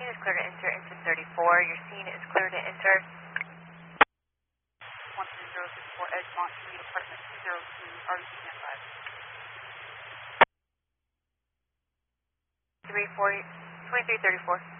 is clear to enter engine 34. Your scene is clear to enter. 13064 Edgemont Street, apartment 02, RDC 2334.